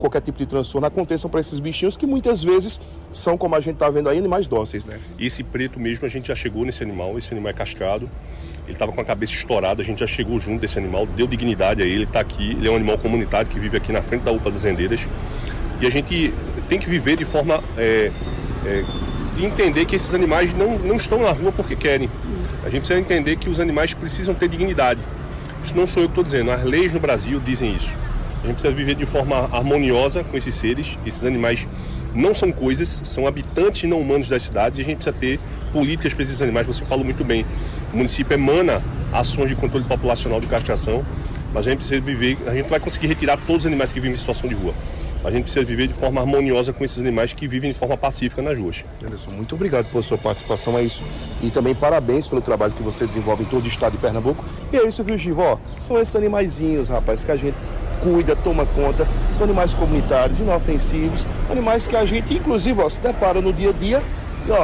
qualquer tipo de transtorno aconteçam para esses bichinhos que muitas vezes são, como a gente está vendo aí, animais dóceis, né? Esse preto mesmo, a gente já chegou nesse animal é castrado, ele estava com a cabeça estourada, a gente já chegou junto desse animal, deu dignidade a ele, está aqui, ele é um animal comunitário que vive aqui na frente da UPA das Rendeiras, e a gente tem que viver de forma, entender que esses animais não estão na rua porque querem, a gente precisa entender que os animais precisam ter dignidade, isso não sou eu que estou dizendo, as leis no Brasil dizem isso. A gente precisa viver de forma harmoniosa com esses seres. Esses animais não são coisas, são habitantes não humanos das cidades e a gente precisa ter políticas para esses animais. Você falou muito bem. O município emana ações de controle populacional de castração, mas a gente precisa viver, a gente não vai conseguir retirar todos os animais que vivem em situação de rua. A gente precisa viver de forma harmoniosa com esses animais que vivem de forma pacífica nas ruas. Anderson, muito obrigado pela sua participação, é isso. E também parabéns pelo trabalho que você desenvolve em todo o estado de Pernambuco. E é isso, viu, Givó? São esses animaizinhos, rapaz, que a gente cuida, toma conta, são animais comunitários, inofensivos, animais que a gente, inclusive, se depara no dia a dia e,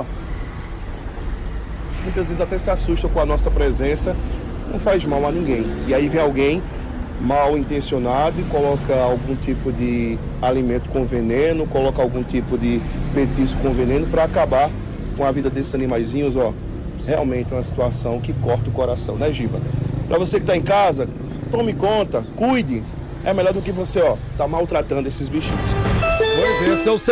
muitas vezes até se assusta com a nossa presença, não faz mal a ninguém. E aí vem alguém mal intencionado e coloca algum tipo de alimento com veneno, coloca algum tipo de petisco com veneno para acabar com a vida desses animaizinhos, realmente é uma situação que corta o coração, né, Giva? Para você que está em casa, tome conta, cuide. É melhor do que você, tá maltratando esses bichinhos. Pois é, são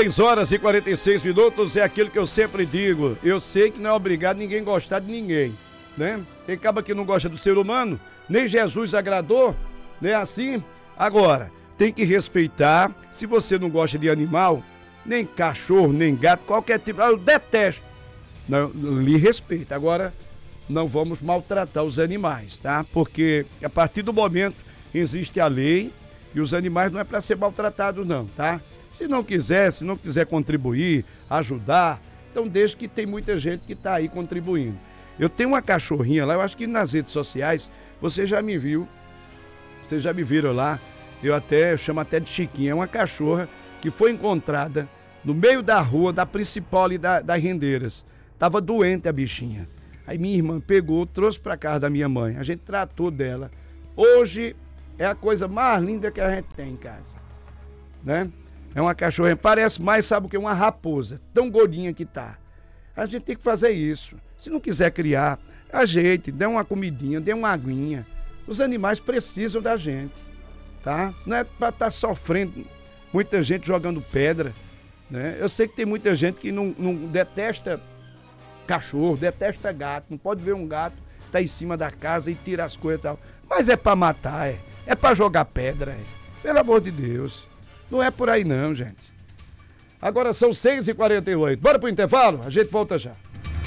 6h46, é aquilo que eu sempre digo. Eu sei que não é obrigado ninguém gostar de ninguém, né? Tem acaba que não gosta do ser humano, nem Jesus agradou, né? Assim, agora, tem que respeitar. Se você não gosta de animal, nem cachorro, nem gato, qualquer tipo, eu detesto. Não, lhe respeito. Agora, não vamos maltratar os animais, tá? Porque a partir do momento existe a lei e os animais não é para ser maltratados não, tá? Se não quiser contribuir, ajudar, então desde que tem muita gente que tá aí contribuindo. Eu tenho uma cachorrinha lá, eu acho que nas redes sociais, você já me viu, vocês já me viram lá, eu chamo até de Chiquinha, é uma cachorra que foi encontrada no meio da rua, da principal ali das Rendeiras. Tava doente a bichinha. Aí minha irmã pegou, trouxe para casa da minha mãe, a gente tratou dela. Hoje é a coisa mais linda que a gente tem em casa, né? É uma cachorra, parece mais, sabe o que? Uma raposa, tão gordinha que tá. A gente tem que fazer isso. Se não quiser criar, ajeite, dê uma comidinha, dê uma aguinha. Os animais precisam da gente, tá? Não é para estar sofrendo, muita gente jogando pedra, né? Eu sei que tem muita gente que não detesta cachorro, detesta gato, não pode ver um gato tá em cima da casa e tira as coisas e tal. Mas é para matar, é para jogar pedra, pelo amor de Deus. Não é por aí não, gente. Agora são 6h48. Bora pro intervalo? A gente volta já.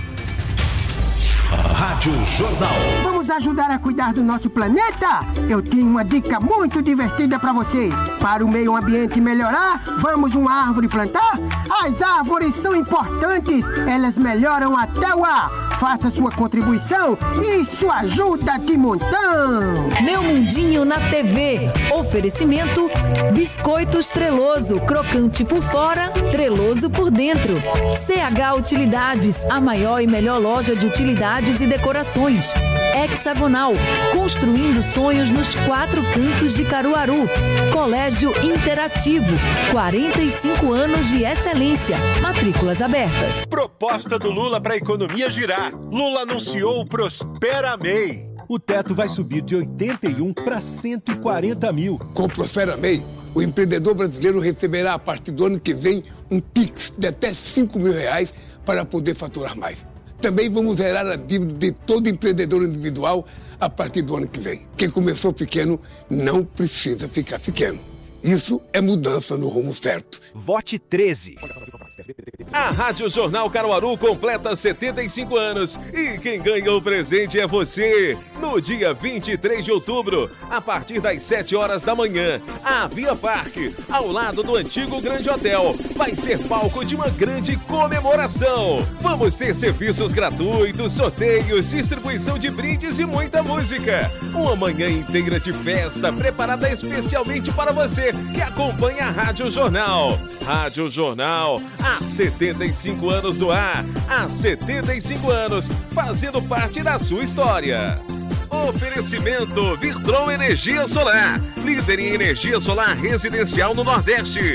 Rádio Jornal. Vamos ajudar a cuidar do nosso planeta? Eu tenho uma dica muito divertida para você. Para o meio ambiente melhorar, vamos uma árvore plantar? As árvores são importantes, elas melhoram até o ar. Faça sua contribuição, isso ajuda de montão. Meu Mundinho na TV. Oferecimento Biscoitos Treloso, crocante por fora, treloso por dentro. CH Utilidades, a maior e melhor loja de utilidades e decorações. Hexagonal, construindo sonhos nos 4 cantos de Caruaru. Colégio Interativo, 45 anos de excelência. Matrículas abertas. Proposta do Lula para a economia girar. Lula anunciou o Prospera MEI. O teto vai subir de 81 para 140 mil. Com o Prospera MEI, o empreendedor brasileiro receberá a partir do ano que vem um Pix de até R$5 mil para poder faturar mais. Também vamos zerar a dívida de todo empreendedor individual a partir do ano que vem. Quem começou pequeno não precisa ficar pequeno. Isso é mudança no rumo certo. Vote 13. A Rádio Jornal Caruaru completa 75 anos e quem ganha o presente é você. No dia 23 de outubro, a partir das 7 horas da manhã, a Via Parque, ao lado do antigo Grande Hotel, vai ser palco de uma grande comemoração. Vamos ter serviços gratuitos, sorteios, distribuição de brindes e muita música. Uma manhã inteira de festa preparada especialmente para você que acompanha a Rádio Jornal. Rádio Jornal, há 75 anos do ar, há 75 anos, fazendo parte da sua história. Oferecimento Virtron Energia Solar, líder em energia solar residencial no Nordeste.